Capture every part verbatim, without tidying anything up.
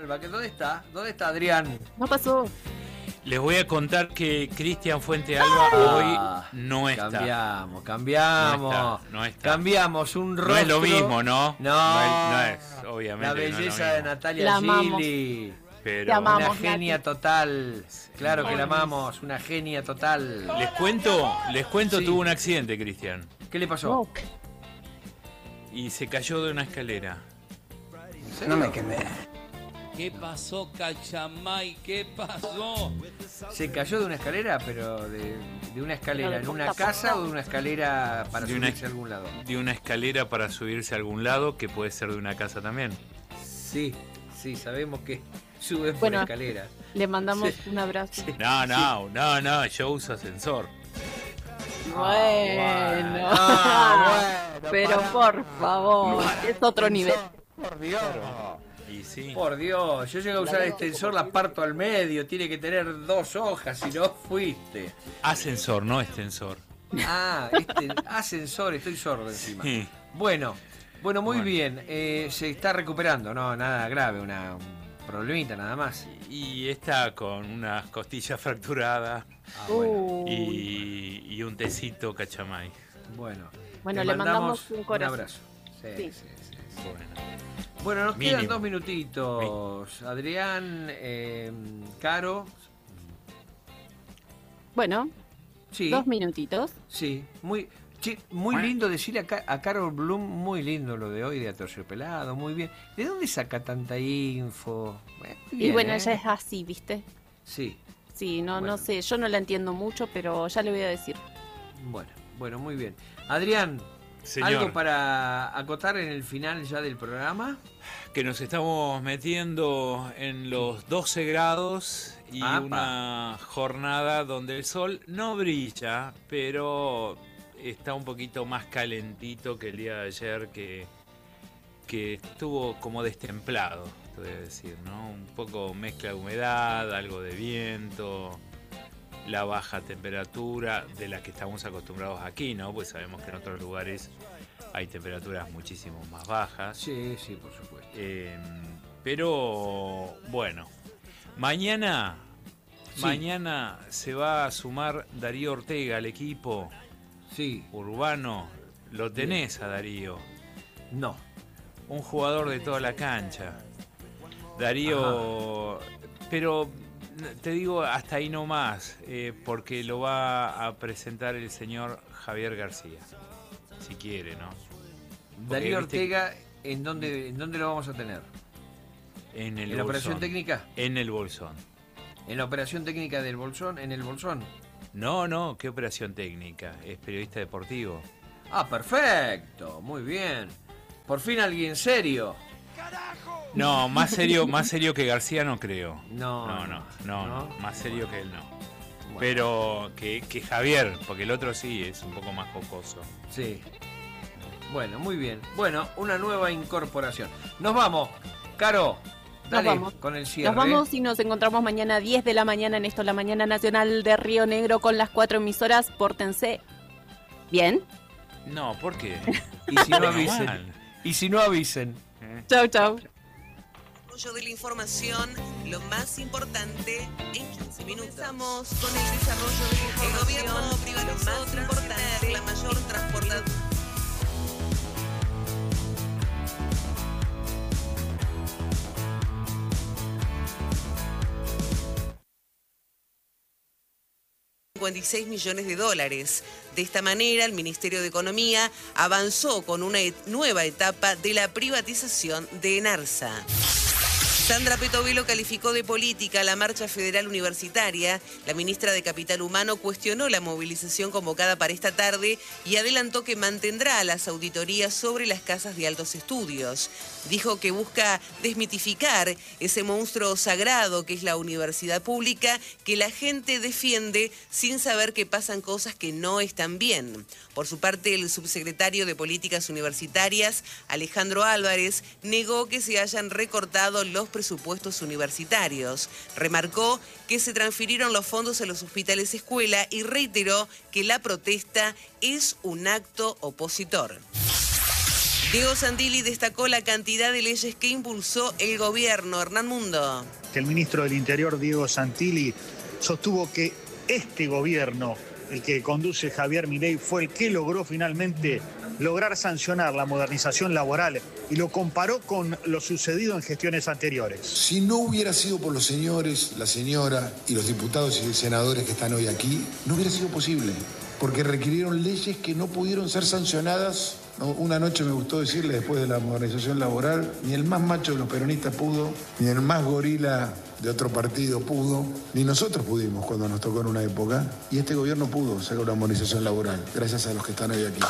Alba. ¿Dónde está? ¿Dónde está Adrián? No pasó. Les voy a contar que Cristian Fuente Alba Ah, hoy no está. Cambiamos, cambiamos. No está, no está. Cambiamos un rostro. No es lo mismo, ¿no? No, No es, no es, obviamente. La no es lo belleza mismo. de Natalia La amamos. Gili. Pero Te amamos. Una Vamos, genia Nati. total. Claro que la amamos, una genia total. les cuento, les cuento, Sí. tuvo un accidente, Cristian. ¿Qué le pasó? No. Y se cayó de una escalera. No me quemé. ¿Qué pasó, Cachamay? ¿Qué pasó? Se cayó de una escalera, pero de, de una escalera Pero de en una punta a casa punta. o de una escalera para De una- subirse a algún lado. De una escalera para subirse a algún lado, que puede ser de una casa también. Sí, sí, sabemos que sube por Bueno. escalera. Le mandamos Sí. un abrazo. Sí. No, no, no, no, yo uso ascensor. Bueno. Ah, bueno, Pero pará. por favor, es otro nivel. Por Dios. Y sí. Por Dios, yo llego a usar el extensor, la parto al medio, tiene que tener dos hojas, si no fuiste. Ascensor, no extensor. Ah, este ascensor, estoy sordo encima. Sí. Bueno, bueno, muy Bueno. bien, eh, se está recuperando, no, nada grave, una, un problemita nada más. Y está con unas costillas fracturadas Ah, bueno, Uh, y, y un tecito cachamay. bueno. Bueno, Te le mandamos un un corazón. abrazo. Sí, Sí. sí, sí. Bueno. Bueno, nos quedan Mínimo. dos minutitos. Adrián, eh, Caro. Bueno, Sí, dos minutitos. sí. Muy, che, muy lindo decirle a, Ca- a Carol Bloom, muy lindo lo de hoy de Aterciopelado, muy bien. ¿De dónde saca tanta info? Bueno, muy Y bien, bueno, ¿eh? ella es así, ¿viste? Sí, Sí, no, Bueno. no sé, yo no la entiendo mucho, pero ya le voy a decir. bueno, bueno, muy bien. Adrián, Señor, ¿algo para acotar en el final ya del programa? que nos estamos metiendo en los doce grados y Apa. una jornada donde el sol no brilla, pero está un poquito más calentito que el día de ayer, que, que estuvo como destemplado, te voy a decir, ¿no? Un poco mezcla de humedad, algo de viento, la baja temperatura de la que estamos acostumbrados aquí, ¿no? Pues sabemos que en otros lugares hay temperaturas muchísimo más bajas. Sí, sí, por supuesto. Eh, pero bueno, mañana, Sí. mañana se va a sumar Darío Ortega al equipo Sí, urbano. Lo tenés a Darío, no. un jugador de toda la cancha. Darío, pero te digo hasta ahí nomás, eh, porque lo va a presentar el señor Javier García, si quiere, ¿no? Darío viste- Ortega, ¿en dónde, ¿en dónde lo vamos a tener? En el ¿En la operación Bolsón. técnica? En el Bolsón. ¿En la operación técnica del Bolsón? ¿En el Bolsón? No, no, qué operación técnica. Es periodista deportivo. Ah, perfecto, muy bien. Por fin alguien serio. No, más serio, más serio que García no creo. No, No, no, no, ¿no? no, más serio que él no. Bueno, Pero que, que Javier, porque el otro sí es un poco más jocoso. sí. Bueno, muy bien. Bueno, una nueva incorporación. Nos vamos. Caro, dale vamos. con el cierre. Nos vamos y nos encontramos mañana a diez de la mañana en esto, la mañana nacional de Río Negro con las cuatro emisoras. Pórtense bien. No, ¿por qué? Y si no Mal. avisen. Y si no avisen. ¿Eh? Chau, chau. Desarrollo de la información, lo más importante en quince minutos. Comenzamos con el desarrollo de la información. El gobierno privatizó lo más importante, la mayor transportación. cincuenta y seis millones de dólares. De esta manera, el Ministerio de Economía avanzó con una et- nueva etapa de la privatización de Enarsa. Sandra Petovelo calificó de política la marcha federal universitaria. La ministra de Capital Humano cuestionó la movilización convocada para esta tarde y adelantó que mantendrá las auditorías sobre las casas de altos estudios. Dijo que busca desmitificar ese monstruo sagrado que es la universidad pública, que la gente defiende sin saber que pasan cosas que no están bien. Por su parte, el subsecretario de Políticas Universitarias, Alejandro Álvarez, negó que se hayan recortado los presupuestos universitarios. Remarcó que se transfirieron los fondos a los hospitales escuela y reiteró que la protesta es un acto opositor. Diego Santilli destacó la cantidad de leyes que impulsó el gobierno. Hernán Mundo. El ministro del Interior, Diego Santilli, sostuvo que este gobierno, el que conduce Javier Milei, fue el que logró finalmente lograr sancionar la modernización laboral y lo comparó con lo sucedido en gestiones anteriores. Si no hubiera sido por los señores, la señora y los diputados y senadores que están hoy aquí, no hubiera sido posible, porque requirieron leyes que no pudieron ser sancionadas. No, una noche me gustó decirle, después de la modernización laboral, ni el más macho de los peronistas pudo, ni el más gorila de otro partido pudo, ni nosotros pudimos cuando nos tocó en una época, y este gobierno pudo sacar una modernización laboral, gracias a los que están hoy aquí.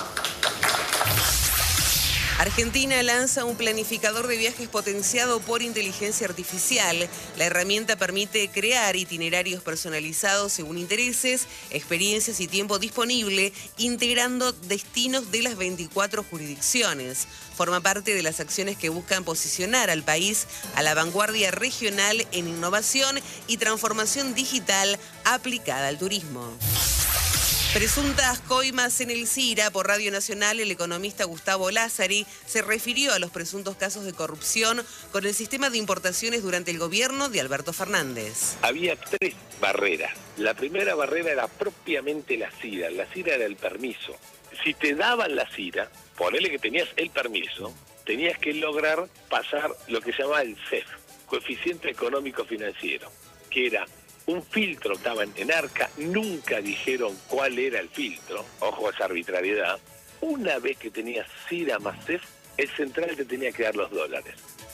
Argentina lanza un planificador de viajes potenciado por inteligencia artificial. La herramienta permite crear itinerarios personalizados según intereses, experiencias y tiempo disponible, integrando destinos de las veinticuatro jurisdicciones. Forma parte de las acciones que buscan posicionar al país a la vanguardia regional en innovación y transformación digital aplicada al turismo. Presuntas coimas en el CIRA. Por Radio Nacional, el economista Gustavo Lázari se refirió a los presuntos casos de corrupción con el sistema de importaciones durante el gobierno de Alberto Fernández. Había tres barreras. La primera barrera era propiamente la CIRA. La CIRA era el permiso. Si te daban la CIRA, ponele que tenías el permiso, tenías que lograr pasar lo que se llamaba el C E F, Coeficiente Económico Financiero, que era un filtro, estaban en ARCA, nunca dijeron cuál era el filtro, ojo a esa arbitrariedad. Una vez que tenías CIRA más C E F, el central te tenía que dar los dólares.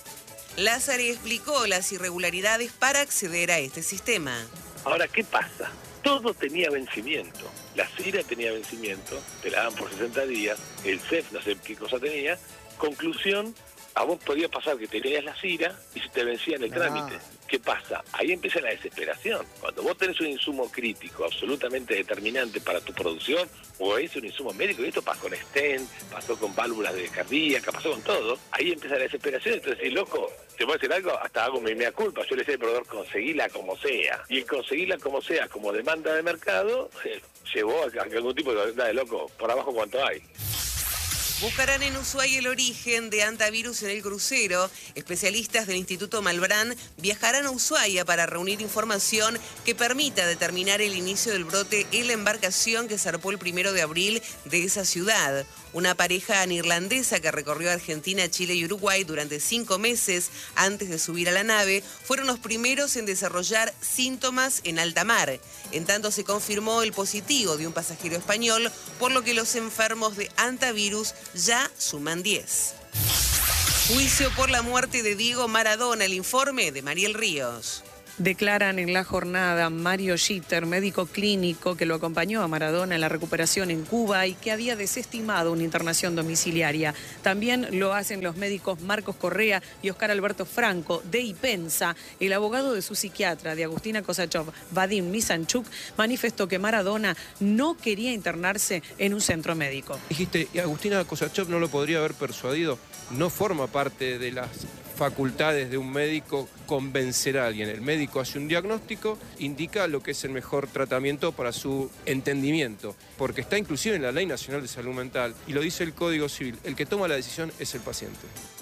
Lázari explicó las irregularidades para acceder a este sistema. Ahora, ¿qué pasa? Todo tenía vencimiento. La CIRA tenía vencimiento, te la daban por sesenta días, el C E F no sé qué cosa tenía. Conclusión, a vos podía pasar que tenías la CIRA y se te vencía en el trámite. ¿Qué pasa? Ahí empieza la desesperación. Cuando vos tenés un insumo crítico absolutamente determinante para tu producción, o es un insumo médico, y esto pasó con stent, pasó con válvulas de cardíaca, pasó con todo, ahí empieza la desesperación. Entonces, si loco, ¿te puedo decir algo? Hasta hago mi mea culpa. Yo le decía al proveedor, conseguíla como sea. Y el conseguirla como sea, como demanda de mercado, eh, llevó a que algún tipo de, de loco, por abajo cuánto hay. Buscarán en Ushuaia el origen de antivirus en el crucero. Especialistas del Instituto Malbrán viajarán a Ushuaia para reunir información que permita determinar el inicio del brote en la embarcación que zarpó el primero de abril de esa ciudad. Una pareja neerlandesa que recorrió Argentina, Chile y Uruguay durante cinco meses antes de subir a la nave fueron los primeros en desarrollar síntomas en alta mar. En tanto se confirmó el positivo de un pasajero español, por lo que los enfermos de antivirus ya suman diez. Juicio por la muerte de Diego Maradona. El informe de Mariel Ríos. Declaran en la jornada Mario Schitter, médico clínico que lo acompañó a Maradona en la recuperación en Cuba y que había desestimado una internación domiciliaria. También lo hacen los médicos Marcos Correa y Oscar Alberto Franco de IPENSA. El abogado de su psiquiatra, de Agustina Kosachov, Vadim Misanchuk, manifestó que Maradona no quería internarse en un centro médico. Dijiste, Agustina Kosachov no lo podría haber persuadido. No forma parte de las facultades de un médico convencer a alguien. El médico hace un diagnóstico, indica lo que es el mejor tratamiento para su entendimiento, porque está inclusive en la Ley Nacional de Salud Mental y lo dice el Código Civil. El que toma la decisión es el paciente.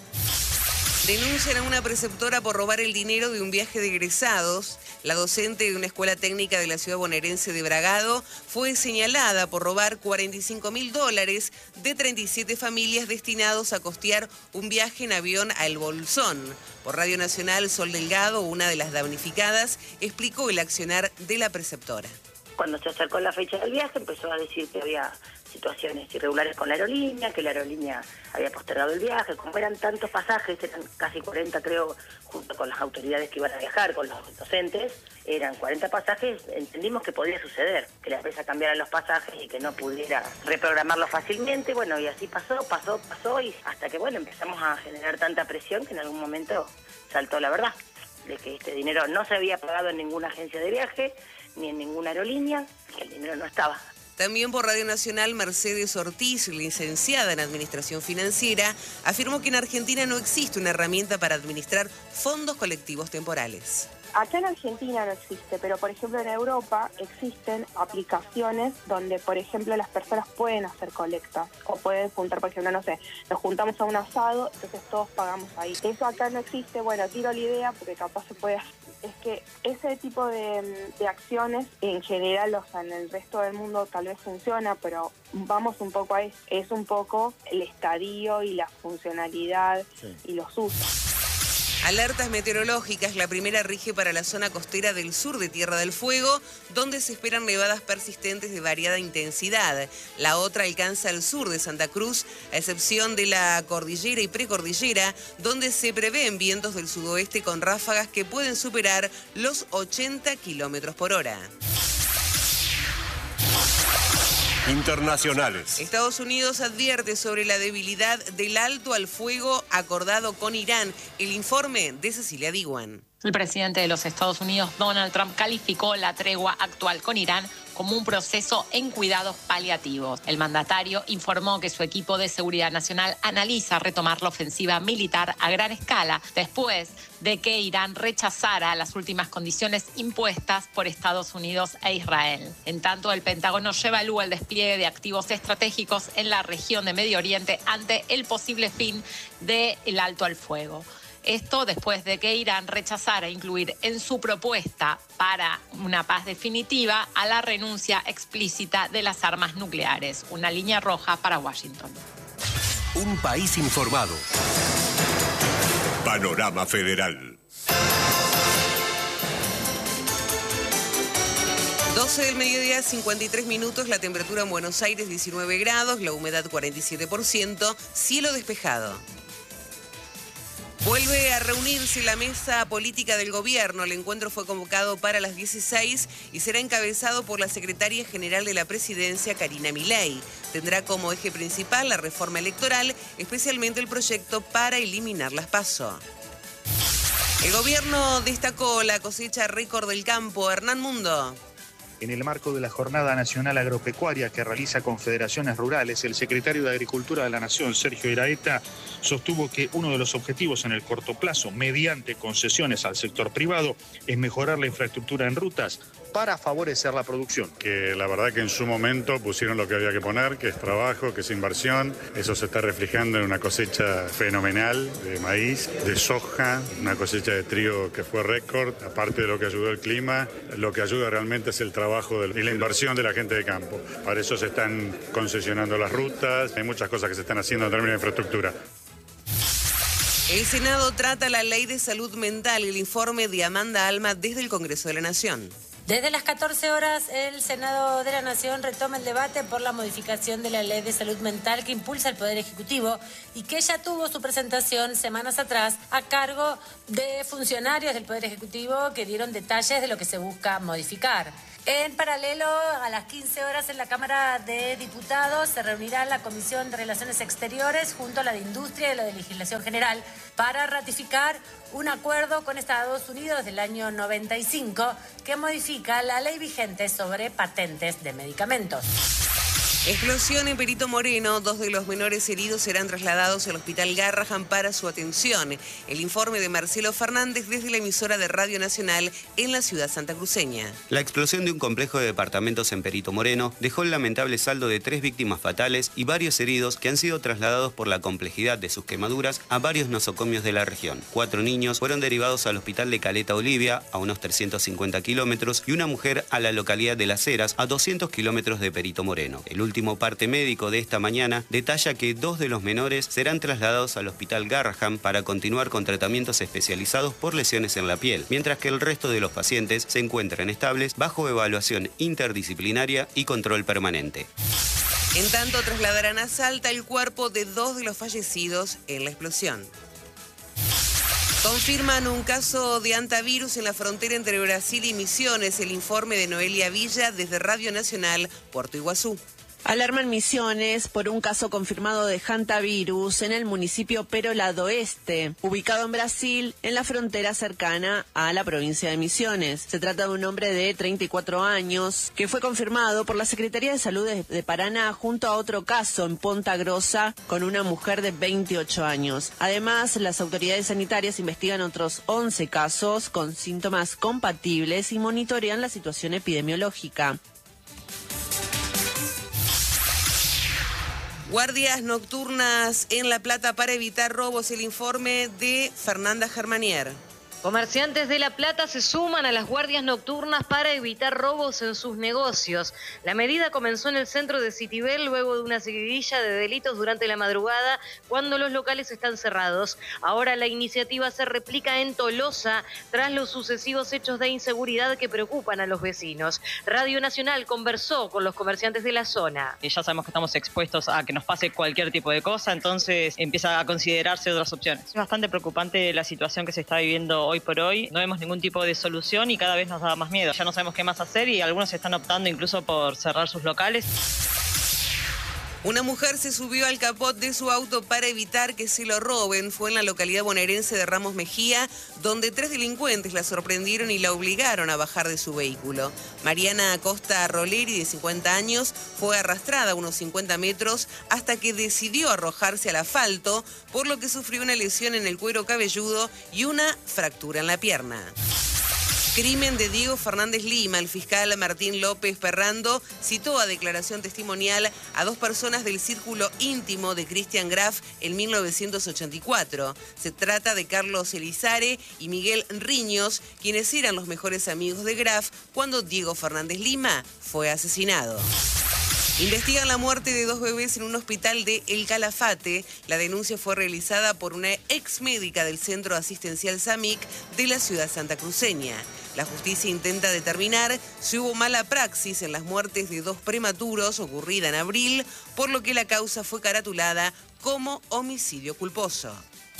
Denuncian a una preceptora por robar el dinero de un viaje de egresados. La docente de una escuela técnica de la ciudad bonaerense de Bragado fue señalada por robar cuarenta y cinco mil dólares de treinta y siete familias destinados a costear un viaje en avión a El Bolsón. Por Radio Nacional, Sol Delgado, una de las damnificadas, explicó el accionar de la preceptora. Cuando se acercó la fecha del viaje, empezó a decir que había situaciones irregulares con la aerolínea, que la aerolínea había postergado el viaje. Como eran tantos pasajes, eran casi cuarenta creo, junto con las autoridades que iban a viajar, con los docentes, eran cuarenta pasajes, entendimos que podía suceder, que la empresa cambiara los pasajes y que no pudiera reprogramarlos fácilmente. Bueno, y así pasó, pasó, pasó, y hasta que, bueno, empezamos a generar tanta presión que en algún momento saltó la verdad, de que este dinero no se había pagado en ninguna agencia de viaje, ni en ninguna aerolínea, que el dinero no estaba. También por Radio Nacional, Mercedes Ortiz, licenciada en Administración Financiera, afirmó que en Argentina no existe una herramienta para administrar fondos colectivos temporales. Acá en Argentina no existe, pero por ejemplo en Europa existen aplicaciones donde, por ejemplo, las personas pueden hacer colectas o pueden juntar, por ejemplo, no sé, nos juntamos a un asado, entonces todos pagamos ahí. Eso acá no existe, bueno, tiro la idea porque capaz se puede hacer. Es que ese tipo de, de acciones en general, o sea, en el resto del mundo tal vez funciona, pero vamos un poco a eso. Es un poco el estadio y la funcionalidad sí. y los usos. Alertas meteorológicas, la primera rige para la zona costera del sur de Tierra del Fuego, donde se esperan nevadas persistentes de variada intensidad. La otra alcanza el sur de Santa Cruz, a excepción de la cordillera y precordillera, donde se prevén vientos del sudoeste con ráfagas que pueden superar los ochenta kilómetros por hora. Internacionales. Estados Unidos advierte sobre la debilidad del alto al fuego acordado con Irán. El informe de Cecilia Diwan. El presidente de los Estados Unidos, Donald Trump, calificó la tregua actual con Irán como un proceso en cuidados paliativos. El mandatario informó que su equipo de seguridad nacional analiza retomar la ofensiva militar a gran escala después de que Irán rechazara las últimas condiciones impuestas por Estados Unidos e Israel. En tanto, el Pentágono reevalúa el despliegue de activos estratégicos en la región de Medio Oriente ante el posible fin del alto al fuego. Esto después de que Irán rechazara incluir en su propuesta para una paz definitiva a la renuncia explícita de las armas nucleares, una línea roja para Washington. Un país informado. Panorama Federal. doce del mediodía, cincuenta y tres minutos, la temperatura en Buenos Aires diecinueve grados, la humedad cuarenta y siete por ciento, cielo despejado. Vuelve a reunirse la mesa política del gobierno. El encuentro fue convocado para las dieciséis y será encabezado por la secretaria general de la presidencia, Karina Milei. Tendrá como eje principal la reforma electoral, especialmente el proyecto para eliminar las PASO. El gobierno destacó la cosecha récord del campo. Hernán Mundo. En el marco de la Jornada Nacional Agropecuaria que realiza Confederaciones Rurales, el secretario de Agricultura de la Nación, Sergio Iraeta, sostuvo que uno de los objetivos en el corto plazo, mediante concesiones al sector privado, es mejorar la infraestructura en rutas para favorecer la producción. Que la verdad que en su momento pusieron lo que había que poner, que es trabajo, que es inversión. Eso se está reflejando en una cosecha fenomenal de maíz, de soja, una cosecha de trigo que fue récord. Aparte de lo que ayudó el clima, lo que ayuda realmente es el trabajo y la inversión de la gente de campo. Para eso se están concesionando las rutas, hay muchas cosas que se están haciendo en términos de infraestructura. El Senado trata la ley de salud mental, el informe de Amanda Alma desde el Congreso de la Nación. Desde las catorce horas, el Senado de la Nación retoma el debate por la modificación de la Ley de Salud Mental que impulsa el Poder Ejecutivo y que ya tuvo su presentación semanas atrás a cargo de funcionarios del Poder Ejecutivo que dieron detalles de lo que se busca modificar. En paralelo, a las quince horas en la Cámara de Diputados se reunirá la Comisión de Relaciones Exteriores junto a la de Industria y la de Legislación General para ratificar un acuerdo con Estados Unidos del año noventa y cinco que modifica la ley vigente sobre patentes de medicamentos. Explosión en Perito Moreno. Dos de los menores heridos serán trasladados al Hospital Garrahan para su atención. El informe de Marcelo Fernández desde la emisora de Radio Nacional en la ciudad santacruceña. La explosión de un complejo de departamentos en Perito Moreno dejó el lamentable saldo de tres víctimas fatales y varios heridos que han sido trasladados por la complejidad de sus quemaduras a varios nosocomios de la región. Cuatro niños fueron derivados al hospital de Caleta Olivia, a unos trescientos cincuenta kilómetros, y una mujer a la localidad de Las Heras, a doscientos kilómetros de Perito Moreno. El último parte médico de esta mañana detalla que dos de los menores serán trasladados al Hospital Garrahan para continuar con tratamientos especializados por lesiones en la piel, mientras que el resto de los pacientes se encuentran estables bajo evaluación interdisciplinaria y control permanente. En tanto, trasladarán a Salta el cuerpo de dos de los fallecidos en la explosión. Confirman un caso de hantavirus en la frontera entre Brasil y Misiones. El informe de Noelia Villa desde Radio Nacional, Puerto Iguazú. Alarma en Misiones por un caso confirmado de hantavirus en el municipio Perolado Oeste, ubicado en Brasil, en la frontera cercana a la provincia de Misiones. Se trata de un hombre de treinta y cuatro años que fue confirmado por la Secretaría de Salud de, de Paraná junto a otro caso en Ponta Grossa con una mujer de veintiocho años. Además, las autoridades sanitarias investigan otros once casos con síntomas compatibles y monitorean la situación epidemiológica. Guardias nocturnas en La Plata para evitar robos. El informe de Fernanda Germanier. Comerciantes de La Plata se suman a las guardias nocturnas para evitar robos en sus negocios. La medida comenzó en el centro de Citibel luego de una seguidilla de delitos durante la madrugada cuando los locales están cerrados. Ahora la iniciativa se replica en Tolosa tras los sucesivos hechos de inseguridad que preocupan a los vecinos. Radio Nacional conversó con los comerciantes de la zona. Ya sabemos que estamos expuestos a que nos pase cualquier tipo de cosa, entonces empieza a considerarse otras opciones. Es bastante preocupante la situación que se está viviendo hoy por hoy. No vemos ningún tipo de solución y cada vez nos da más miedo. Ya no sabemos qué más hacer y algunos están optando incluso por cerrar sus locales. Una mujer se subió al capot de su auto para evitar que se lo roben. Fue en la localidad bonaerense de Ramos Mejía, donde tres delincuentes la sorprendieron y la obligaron a bajar de su vehículo. Mariana Acosta Roleri, de cincuenta años, fue arrastrada unos cincuenta metros hasta que decidió arrojarse al asfalto, por lo que sufrió una lesión en el cuero cabelludo y una fractura en la pierna. Crimen de Diego Fernández Lima. El fiscal Martín López Perrando citó a declaración testimonial a dos personas del círculo íntimo de Christian Graf en mil novecientos ochenta y cuatro. Se trata de Carlos Elizare y Miguel Riños, quienes eran los mejores amigos de Graf cuando Diego Fernández Lima fue asesinado. Investigan la muerte de dos bebés en un hospital de El Calafate. La denuncia fue realizada por una ex médica del Centro Asistencial SAMIC de la ciudad santacruceña. La justicia intenta determinar si hubo mala praxis en las muertes de dos prematuros ocurrida en abril, por lo que la causa fue caratulada como homicidio culposo.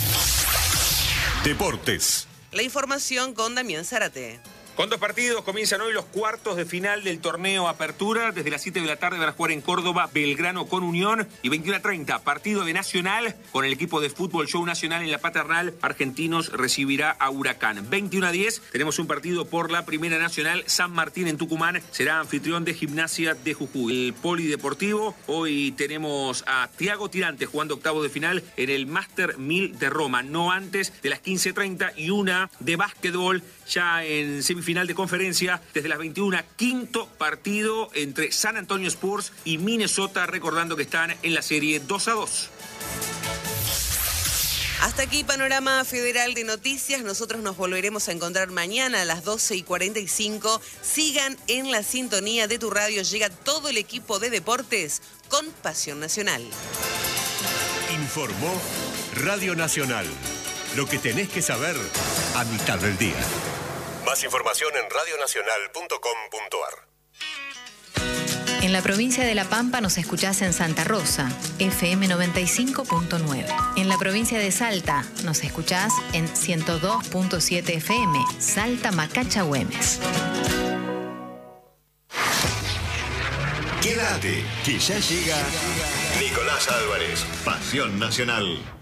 Deportes. La información con Damián Zárate. Con dos partidos comienzan hoy los cuartos de final del torneo Apertura. Desde las siete de la tarde van a jugar en Córdoba Belgrano con Unión y veintiuno a treinta partido de Nacional con el equipo de Fútbol Show Nacional en la Paternal. Argentinos recibirá a Huracán. veintiuno a diez tenemos un partido por la Primera Nacional. San Martín en Tucumán será anfitrión de Gimnasia de Jujuy. El Polideportivo, hoy tenemos a Thiago Tirante jugando octavo de final en el Master mil de Roma. No antes de las quince treinta y una de básquetbol ya en semifinal de conferencia desde las veintiuna, quinto partido entre San Antonio Spurs y Minnesota, recordando que están en la serie dos a dos. Hasta aquí Panorama Federal de Noticias. Nosotros nos volveremos a encontrar mañana a las doce y cuarenta y cinco. Sigan en la sintonía de tu radio. Llega todo el equipo de deportes con Pasión Nacional. Informó Radio Nacional. Lo que tenés que saber a mitad del día. Más información en radio nacional punto com punto ar. En la provincia de La Pampa nos escuchás en Santa Rosa, F M noventa y cinco punto nueve. En la provincia de Salta nos escuchás en ciento dos punto siete F M, Salta Macacha Güemes. Quédate, que ya llega Nicolás Álvarez, Pasión Nacional.